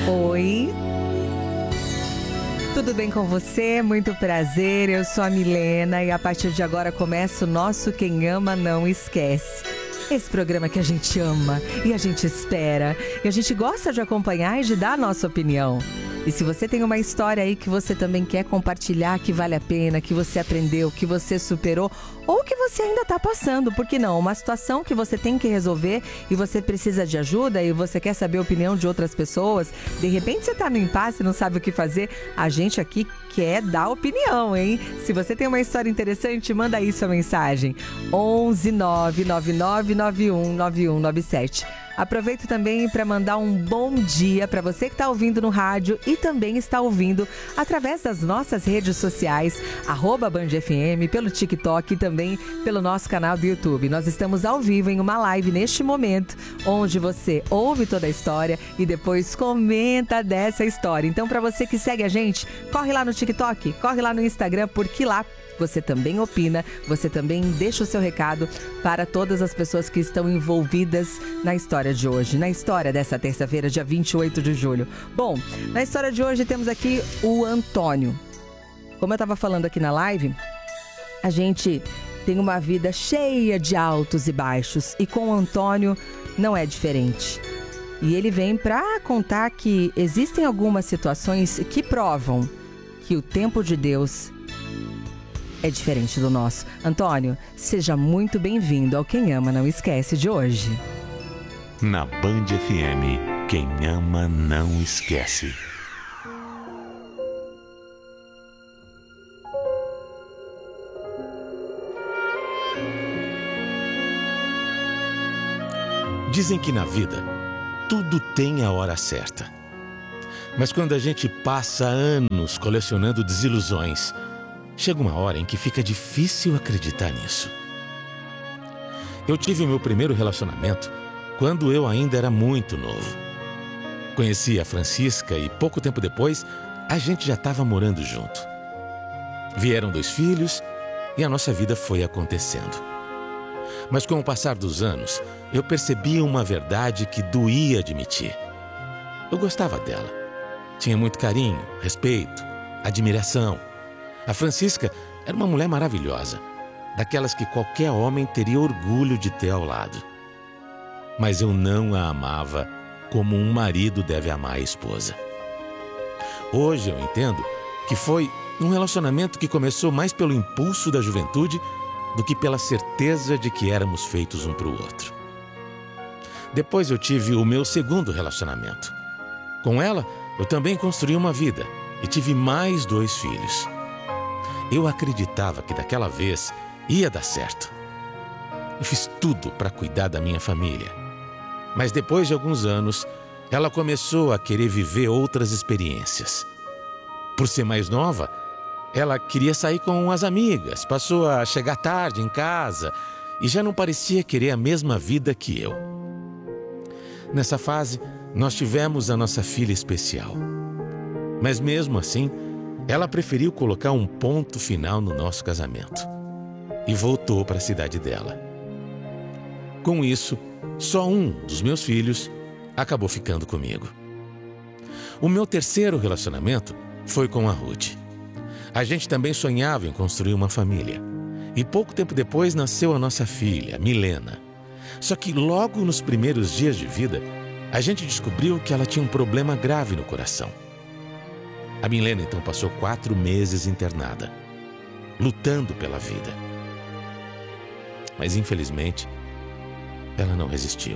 Oi, tudo bem com você? Muito prazer, eu sou a Milena e a partir de agora começa o nosso Quem Ama Não Esquece. Esse programa que a gente ama e a gente espera e a gente gosta de acompanhar e de dar a nossa opinião. E se você tem uma história aí que você também quer compartilhar, que vale a pena, que você aprendeu, que você superou ou que você ainda está passando, por que não? Uma situação que você tem que resolver e você precisa de ajuda e você quer saber a opinião de outras pessoas, de repente você está no impasse e não sabe o que fazer, a gente aqui quer dar opinião, hein? Se você tem uma história interessante, manda aí sua mensagem. 11 999 91 9197. Aproveito também para mandar um bom dia para você que está ouvindo no rádio e também está ouvindo através das nossas redes sociais, @BandFM, pelo TikTok e também pelo nosso canal do YouTube. Nós estamos ao vivo em uma live neste momento, onde você ouve toda a história e depois comenta dessa história. Então, para você que segue a gente, corre lá no TikTok, corre lá no Instagram, porque lá você também opina, você também deixa o seu recado para todas as pessoas que estão envolvidas na história de hoje, na história dessa terça-feira, dia 28 de julho. Bom, na história de hoje temos aqui o Antônio. Como eu estava falando aqui na live, a gente tem uma vida cheia de altos e baixos e com o Antônio não é diferente. E ele vem para contar que existem algumas situações que provam que o tempo de Deus é diferente do nosso. Antônio, seja muito bem-vindo ao Quem Ama Não Esquece de hoje. Na Band FM, quem ama não esquece. Dizem que na vida, tudo tem a hora certa. Mas quando a gente passa anos colecionando desilusões, chega uma hora em que fica difícil acreditar nisso. Eu tive meu primeiro relacionamento quando eu ainda era muito novo. Conheci a Francisca e pouco tempo depois a gente já estava morando junto. Vieram 2 filhos e a nossa vida foi acontecendo. Mas com o passar dos anos, eu percebi uma verdade que doía admitir. Eu gostava dela. Tinha muito carinho, respeito, admiração. A Francisca era uma mulher maravilhosa, daquelas que qualquer homem teria orgulho de ter ao lado. Mas eu não a amava como um marido deve amar a esposa. Hoje eu entendo que foi um relacionamento que começou mais pelo impulso da juventude do que pela certeza de que éramos feitos um para o outro. Depois eu tive o meu segundo relacionamento. Com ela, eu também construí uma vida e tive mais 2 filhos. Eu acreditava que daquela vez ia dar certo. Eu fiz tudo para cuidar da minha família. Mas depois de alguns anos, ela começou a querer viver outras experiências. Por ser mais nova, ela queria sair com as amigas, passou a chegar tarde em casa e já não parecia querer a mesma vida que eu. Nessa fase, nós tivemos a nossa filha especial. Mas mesmo assim, ela preferiu colocar um ponto final no nosso casamento e voltou para a cidade dela. Com isso, só um dos meus filhos acabou ficando comigo. O meu terceiro relacionamento foi com a Ruth. A gente também sonhava em construir uma família. E pouco tempo depois nasceu a nossa filha, Milena. Só que logo nos primeiros dias de vida, a gente descobriu que ela tinha um problema grave no coração. A Milena então passou 4 meses internada, lutando pela vida. Mas infelizmente, ela não resistiu.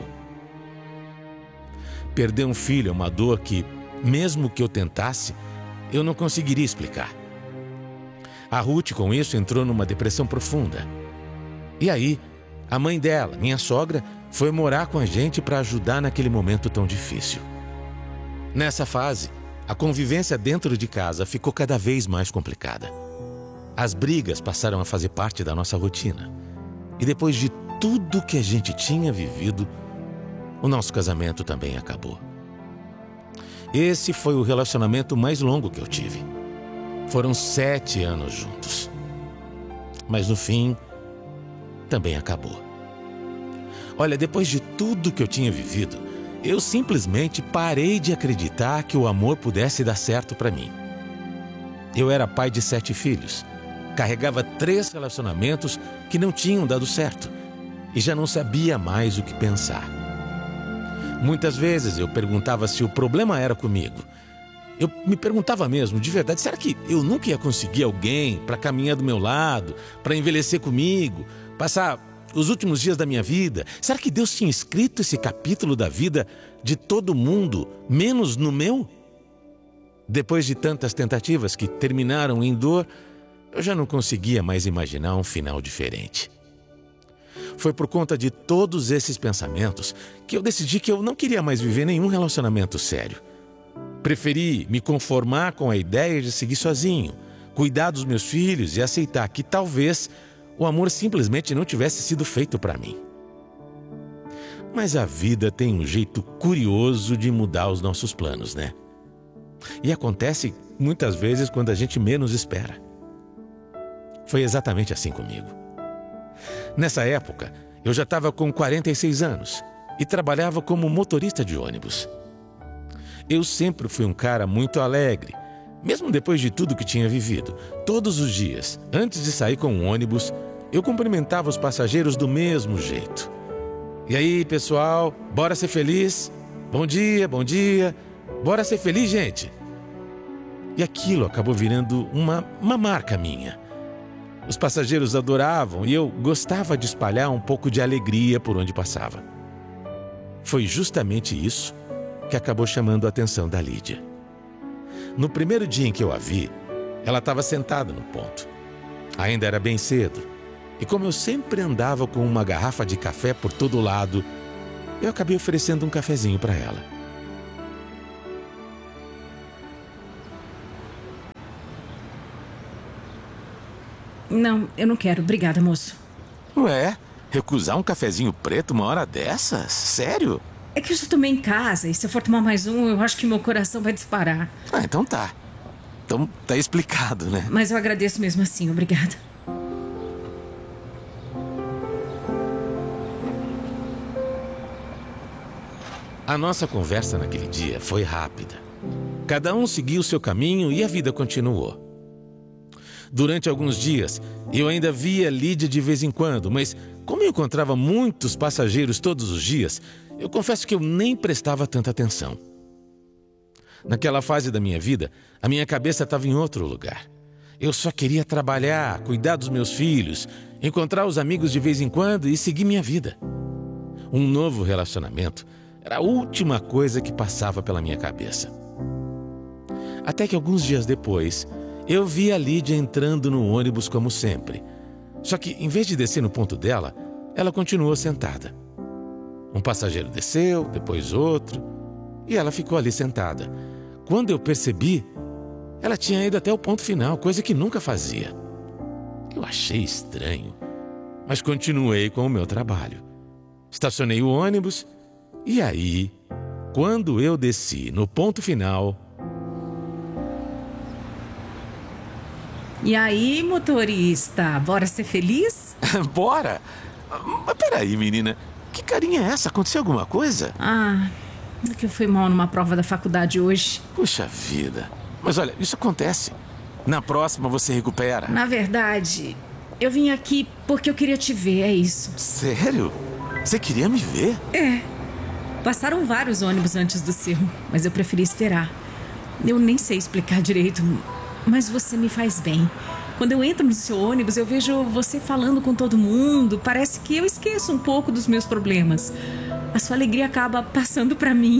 Perder um filho é uma dor que, mesmo que eu tentasse, eu não conseguiria explicar. A Ruth, com isso, entrou numa depressão profunda. E aí, a mãe dela, minha sogra, foi morar com a gente para ajudar naquele momento tão difícil. Nessa fase, a convivência dentro de casa ficou cada vez mais complicada. As brigas passaram a fazer parte da nossa rotina. E depois de tudo que a gente tinha vivido, o nosso casamento também acabou. Esse foi o relacionamento mais longo que eu tive. Foram 7 anos juntos. Mas no fim, também acabou. Olha, depois de tudo que eu tinha vivido, eu simplesmente parei de acreditar que o amor pudesse dar certo para mim. Eu era pai de 7 filhos, carregava 3 relacionamentos que não tinham dado certo e já não sabia mais o que pensar. Muitas vezes eu perguntava se o problema era comigo. Eu me perguntava mesmo, de verdade, será que eu nunca ia conseguir alguém para caminhar do meu lado, para envelhecer comigo, passar os últimos dias da minha vida? Será que Deus tinha escrito esse capítulo da vida de todo mundo, menos no meu? Depois de tantas tentativas que terminaram em dor, eu já não conseguia mais imaginar um final diferente. Foi por conta de todos esses pensamentos que eu decidi que eu não queria mais viver nenhum relacionamento sério. Preferi me conformar com a ideia de seguir sozinho, cuidar dos meus filhos e aceitar que talvez o amor simplesmente não tivesse sido feito para mim. Mas a vida tem um jeito curioso de mudar os nossos planos, né? E acontece muitas vezes quando a gente menos espera. Foi exatamente assim comigo. Nessa época, eu já estava com 46 anos e trabalhava como motorista de ônibus. Eu sempre fui um cara muito alegre, mesmo depois de tudo que tinha vivido. Todos os dias, antes de sair com um ônibus, eu cumprimentava os passageiros do mesmo jeito. E aí, pessoal, bora ser feliz? Bom dia, bora ser feliz, gente? E aquilo acabou virando uma marca minha. Os passageiros adoravam e eu gostava de espalhar um pouco de alegria por onde passava. Foi justamente isso que acabou chamando a atenção da Lídia. No primeiro dia em que eu a vi, ela estava sentada no ponto. Ainda era bem cedo, e como eu sempre andava com uma garrafa de café por todo lado, eu acabei oferecendo um cafezinho para ela. Não, eu não quero. Obrigada, moço. Ué, recusar um cafezinho preto uma hora dessas? Sério? É que eu já tomei em casa e se eu for tomar mais um, eu acho que meu coração vai disparar. Ah, então tá. Então tá explicado, né? Mas eu agradeço mesmo assim, obrigada. A nossa conversa naquele dia foi rápida. Cada um seguiu o seu caminho e a vida continuou. Durante alguns dias, eu ainda via Lídia de vez em quando, mas como eu encontrava muitos passageiros todos os dias, eu confesso que eu nem prestava tanta atenção. Naquela fase da minha vida, a minha cabeça estava em outro lugar. Eu só queria trabalhar, cuidar dos meus filhos, encontrar os amigos de vez em quando e seguir minha vida. Um novo relacionamento era a última coisa que passava pela minha cabeça. Até que alguns dias depois, eu vi a Lídia entrando no ônibus como sempre. Só que, em vez de descer no ponto dela, ela continuou sentada. Um passageiro desceu, depois outro, e ela ficou ali sentada. Quando eu percebi, ela tinha ido até o ponto final, coisa que nunca fazia. Eu achei estranho, mas continuei com o meu trabalho. Estacionei o ônibus, e aí, quando eu desci no ponto final... E aí, motorista, bora ser feliz? Bora! Mas peraí, menina, que carinha é essa? Aconteceu alguma coisa? É que eu fui mal numa prova da faculdade hoje. Puxa vida. Mas olha, isso acontece. Na próxima você recupera. Na verdade, eu vim aqui porque eu queria te ver, é isso. Sério? Você queria me ver? É. Passaram vários ônibus antes do seu, mas eu preferi esperar. Eu nem sei explicar direito, mas você me faz bem. Quando eu entro no seu ônibus, eu vejo você falando com todo mundo. Parece que eu esqueço um pouco dos meus problemas. A sua alegria acaba passando para mim.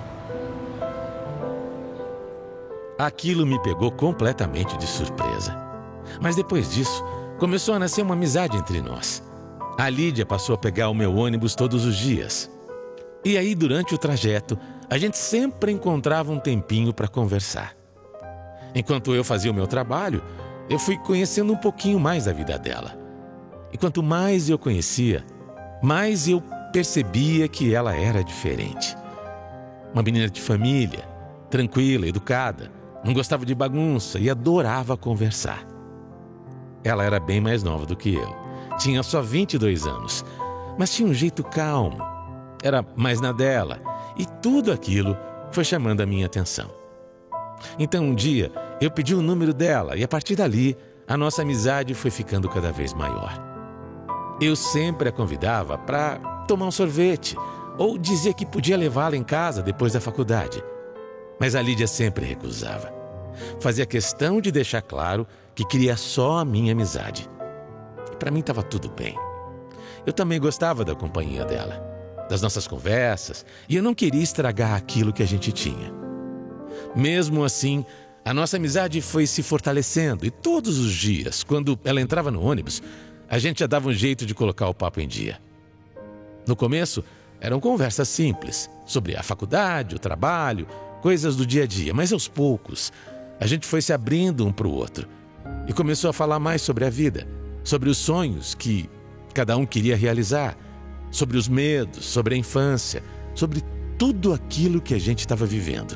Aquilo me pegou completamente de surpresa. Mas depois disso, começou a nascer uma amizade entre nós. A Lídia passou a pegar o meu ônibus todos os dias. E aí, durante o trajeto, a gente sempre encontrava um tempinho para conversar. Enquanto eu fazia o meu trabalho, eu fui conhecendo um pouquinho mais da vida dela. E quanto mais eu conhecia, mais eu percebia que ela era diferente. Uma menina de família, tranquila, educada, não gostava de bagunça e adorava conversar. Ela era bem mais nova do que eu. Tinha só 22 anos, mas tinha um jeito calmo. Era mais na dela E tudo aquilo foi chamando a minha atenção. Então um dia eu pedi o número dela e a partir dali a nossa amizade foi ficando cada vez maior. Eu sempre a convidava para tomar um sorvete ou dizia que podia levá-la em casa depois da faculdade. Mas a Lídia sempre recusava. Fazia questão de deixar claro que queria só a minha amizade. E para mim estava tudo bem. Eu também gostava da companhia dela, das nossas conversas, e eu não queria estragar aquilo que a gente tinha. Mesmo assim, a nossa amizade foi se fortalecendo e todos os dias, quando ela entrava no ônibus, a gente já dava um jeito de colocar o papo em dia. No começo, eram conversas simples, sobre a faculdade, o trabalho, coisas do dia a dia, mas aos poucos, a gente foi se abrindo um para o outro e começou a falar mais sobre a vida, sobre os sonhos que cada um queria realizar, sobre os medos, sobre a infância, sobre tudo aquilo que a gente estava vivendo.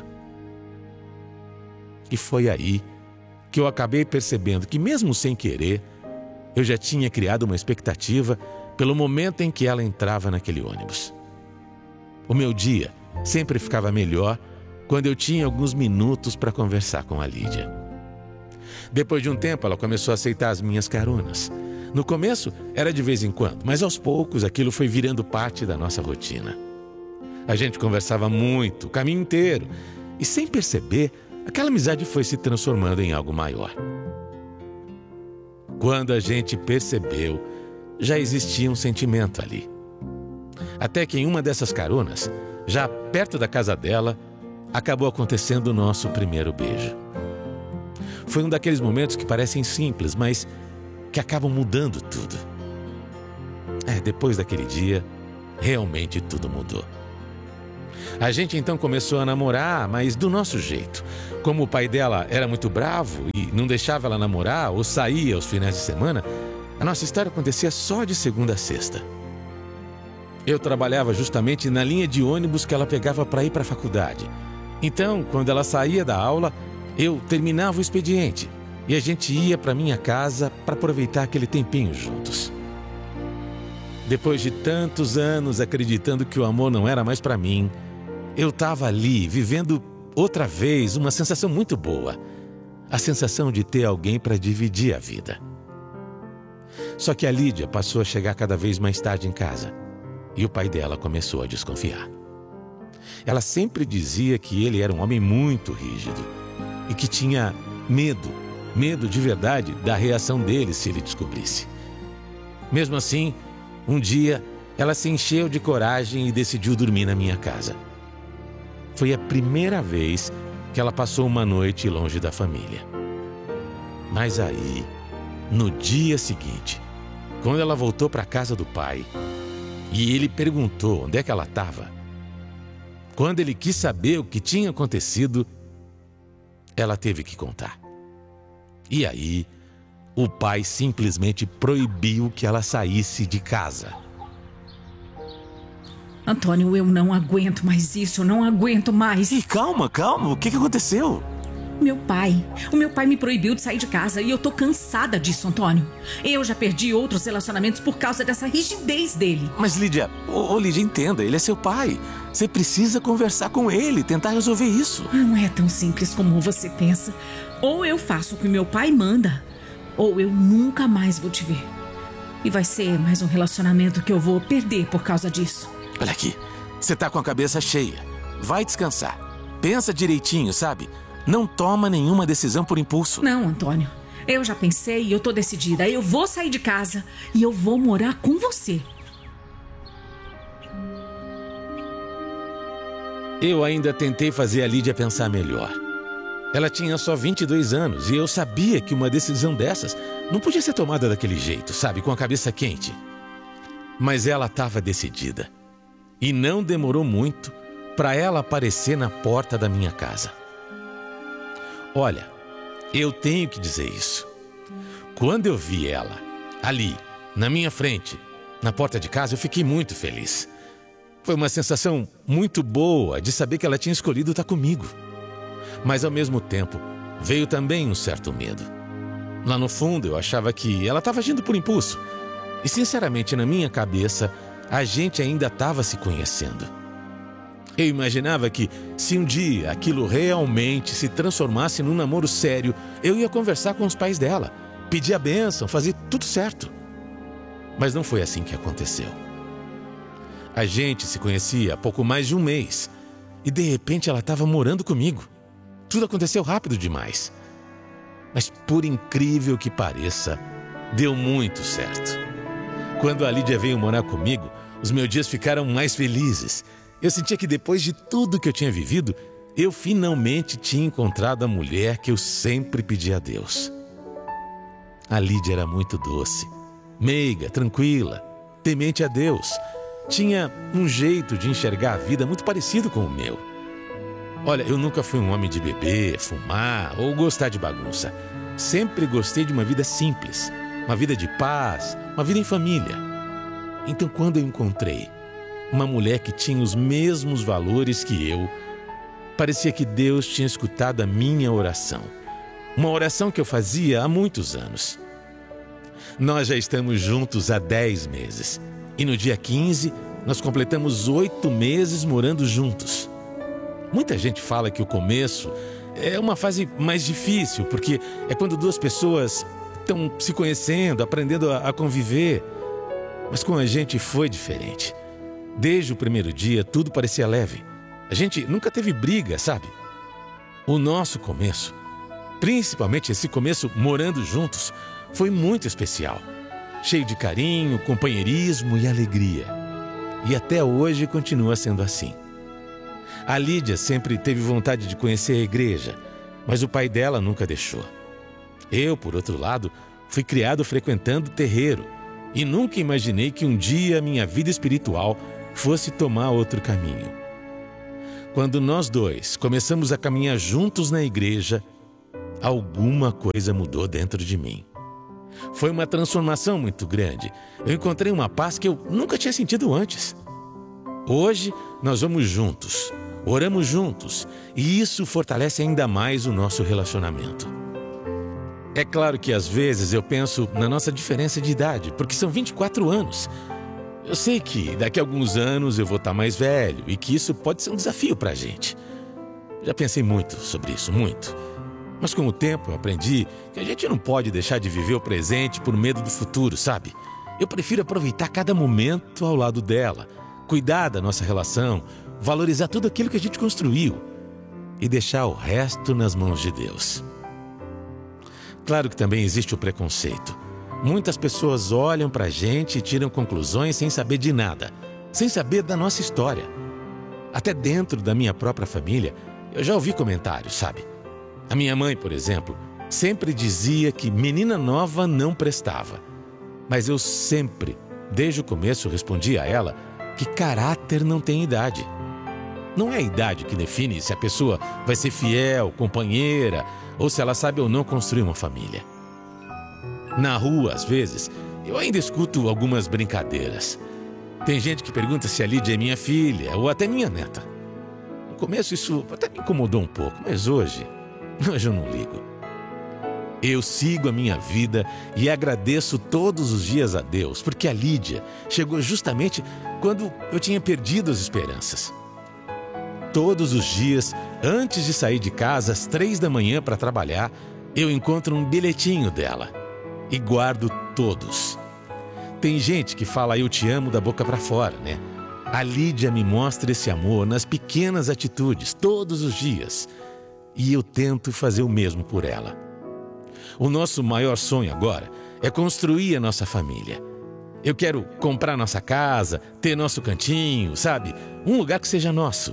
E foi aí que eu acabei percebendo que, mesmo sem querer, eu já tinha criado uma expectativa pelo momento em que ela entrava naquele ônibus. O meu dia sempre ficava melhor quando eu tinha alguns minutos para conversar com a Lídia. Depois de um tempo, ela começou a aceitar as minhas caronas. No começo, era de vez em quando, mas aos poucos aquilo foi virando parte da nossa rotina. A gente conversava muito, o caminho inteiro, e sem perceber, aquela amizade foi se transformando em algo maior. Quando a gente percebeu, já existia um sentimento ali. Até que em uma dessas caronas, já perto da casa dela, acabou acontecendo o nosso primeiro beijo. Foi um daqueles momentos que parecem simples, mas que acabam mudando tudo. Depois daquele dia, realmente tudo mudou. A gente então começou a namorar, mas do nosso jeito. Como o pai dela era muito bravo e não deixava ela namorar ou sair aos finais de semana, a nossa história acontecia só de segunda a sexta. Eu trabalhava justamente na linha de ônibus que ela pegava para ir para a faculdade. Então, quando ela saía da aula, eu terminava o expediente e a gente ia para minha casa para aproveitar aquele tempinho juntos. Depois de tantos anos acreditando que o amor não era mais para mim, eu estava ali vivendo outra vez uma sensação muito boa. A sensação de ter alguém para dividir a vida. Só que a Lídia passou a chegar cada vez mais tarde em casa e o pai dela começou a desconfiar. Ela sempre dizia que ele era um homem muito rígido e que tinha medo de verdade da reação dele se ele descobrisse. Mesmo assim, um dia ela se encheu de coragem e decidiu dormir na minha casa. Foi a primeira vez que ela passou uma noite longe da família. Mas aí, no dia seguinte, quando ela voltou para a casa do pai e ele perguntou onde é que ela estava, quando ele quis saber o que tinha acontecido, ela teve que contar. E aí, o pai simplesmente proibiu que ela saísse de casa. Antônio, eu não aguento mais isso, eu não aguento mais. E calma, o que aconteceu? O meu pai me proibiu de sair de casa e eu tô cansada disso, Antônio. Eu já perdi outros relacionamentos por causa dessa rigidez dele. Mas Lídia, Lídia, entenda, ele é seu pai. Você precisa conversar com ele, tentar resolver isso. Não é tão simples como você pensa. Ou eu faço o que meu pai manda, ou eu nunca mais vou te ver. E vai ser mais um relacionamento que eu vou perder por causa disso. Olha aqui, você tá com a cabeça cheia. Vai descansar. Pensa direitinho, sabe? Não toma nenhuma decisão por impulso. Não, Antônio. Eu já pensei e eu tô decidida. Eu vou sair de casa e eu vou morar com você. Eu ainda tentei fazer a Lídia pensar melhor. Ela tinha só 22 anos e eu sabia que uma decisão dessas não podia ser tomada daquele jeito, sabe? Com a cabeça quente. Mas ela estava decidida. E não demorou muito para ela aparecer na porta da minha casa. Olha, eu tenho que dizer isso. Quando eu vi ela ali, na minha frente, na porta de casa, eu fiquei muito feliz. Foi uma sensação muito boa de saber que ela tinha escolhido estar comigo. Mas ao mesmo tempo, veio também um certo medo. Lá no fundo, eu achava que ela estava agindo por impulso. E sinceramente, na minha cabeça, a gente ainda estava se conhecendo. Eu imaginava que, se um dia aquilo realmente se transformasse num namoro sério, eu ia conversar com os pais dela, pedir a bênção, fazer tudo certo. Mas não foi assim que aconteceu. A gente se conhecia há pouco mais de um mês e, de repente, ela estava morando comigo. Tudo aconteceu rápido demais. Mas, por incrível que pareça, deu muito certo. Quando a Lídia veio morar comigo, os meus dias ficaram mais felizes. Eu sentia que depois de tudo que eu tinha vivido, eu finalmente tinha encontrado a mulher que eu sempre pedi a Deus. A Lídia era muito doce, meiga, tranquila, temente a Deus. Tinha um jeito de enxergar a vida muito parecido com o meu. Olha, eu nunca fui um homem de beber, fumar ou gostar de bagunça. Sempre gostei de uma vida simples, uma vida de paz, uma vida em família. Então, quando eu encontrei uma mulher que tinha os mesmos valores que eu, parecia que Deus tinha escutado a minha oração. Uma oração que eu fazia há muitos anos. Nós já estamos juntos há 10 meses. E no dia 15, nós completamos 8 meses morando juntos. Muita gente fala que o começo é uma fase mais difícil, porque é quando duas pessoas estão se conhecendo, aprendendo a conviver. Mas com a gente foi diferente. Desde o primeiro dia, tudo parecia leve. A gente nunca teve briga, sabe? O nosso começo, principalmente esse começo morando juntos, foi muito especial. Cheio de carinho, companheirismo e alegria. E até hoje continua sendo assim. A Lídia sempre teve vontade de conhecer a igreja, mas o pai dela nunca deixou. Eu, por outro lado, fui criado frequentando terreiro e nunca imaginei que um dia a minha vida espiritual fosse tomar outro caminho. Quando nós dois começamos a caminhar juntos na igreja, alguma coisa mudou dentro de mim. Foi uma transformação muito grande. Eu encontrei uma paz que eu nunca tinha sentido antes. Hoje, nós vamos juntos, oramos juntos, e isso fortalece ainda mais o nosso relacionamento. É claro que às vezes eu penso na nossa diferença de idade, porque são 24 anos. Eu sei que daqui a alguns anos eu vou estar mais velho e que isso pode ser um desafio para a gente. Já pensei muito sobre isso, muito. Mas com o tempo eu aprendi que a gente não pode deixar de viver o presente por medo do futuro, sabe? Eu prefiro aproveitar cada momento ao lado dela, cuidar da nossa relação, valorizar tudo aquilo que a gente construiu e deixar o resto nas mãos de Deus. Claro que também existe o preconceito. Muitas pessoas olham pra gente e tiram conclusões sem saber de nada, sem saber da nossa história. Até dentro da minha própria família, eu já ouvi comentários, sabe? A minha mãe, por exemplo, sempre dizia que menina nova não prestava. Mas eu sempre, desde o começo, respondi a ela que caráter não tem idade. Não é a idade que define se a pessoa vai ser fiel, companheira, ou se ela sabe ou não construir uma família. Na rua, às vezes, eu ainda escuto algumas brincadeiras. Tem gente que pergunta se a Lídia é minha filha ou até minha neta. No começo isso até me incomodou um pouco, mas hoje eu não ligo. Eu sigo a minha vida e agradeço todos os dias a Deus, porque a Lídia chegou justamente quando eu tinha perdido as esperanças. Todos os dias, antes de sair de casa às 3 da manhã para trabalhar, eu encontro um bilhetinho dela. E guardo todos. Tem gente que fala eu te amo da boca para fora, né? A Lídia me mostra esse amor nas pequenas atitudes, todos os dias. E eu tento fazer o mesmo por ela. O nosso maior sonho agora é construir a nossa família. Eu quero comprar nossa casa, ter nosso cantinho, sabe? Um lugar que seja nosso.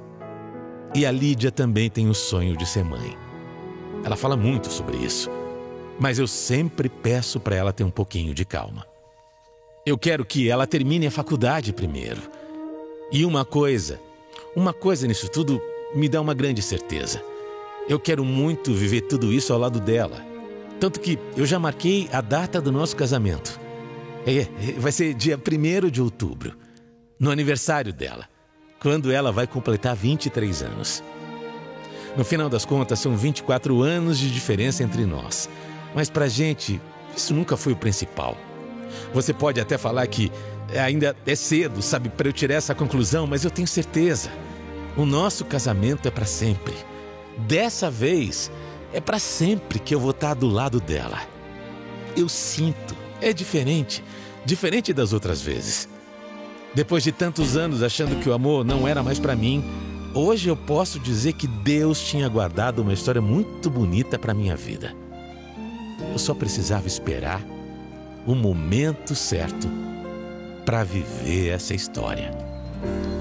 E a Lídia também tem o sonho de ser mãe. Ela fala muito sobre isso. Mas eu sempre peço para ela ter um pouquinho de calma. Eu quero que ela termine a faculdade primeiro. E uma coisa nisso tudo me dá uma grande certeza. Eu quero muito viver tudo isso ao lado dela. Tanto que eu já marquei a data do nosso casamento. Vai ser dia 1º de outubro, no aniversário dela, quando ela vai completar 23 anos. No final das contas, são 24 anos de diferença entre nós. Mas pra gente, isso nunca foi o principal. Você pode até falar que ainda é cedo, sabe, para eu tirar essa conclusão, mas eu tenho certeza. O nosso casamento é para sempre. Dessa vez, é para sempre que eu vou estar do lado dela. Eu sinto, é diferente das outras vezes. Depois de tantos anos achando que o amor não era mais para mim, hoje eu posso dizer que Deus tinha guardado uma história muito bonita para minha vida. Eu só precisava esperar o momento certo para viver essa história.